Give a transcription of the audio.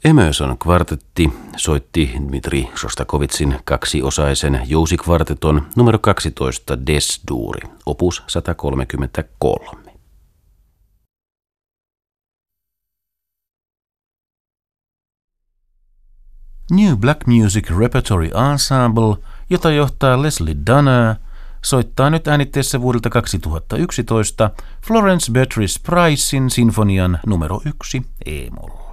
Emerson kvartetti soitti Dmitri Shostakovitzin kaksiosaisen jousikvarteton numero 12 Des-duuri, opus 133. New Black Music Repertory Ensemble, jota johtaa Leslie Dunner, soittaa nyt äänitteessä vuodelta 2011 Florence Beatrice Pricein sinfonian numero 1 e-moll.